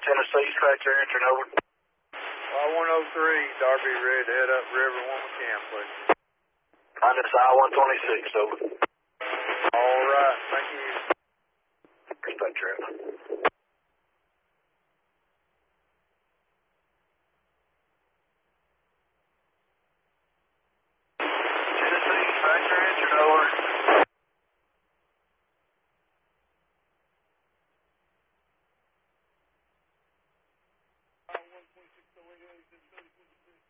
Tennessee, scratch your entry, over. 103, Darby Red, head up river 1 McCann, please. On this I-126, over. All right, thank you. Respect your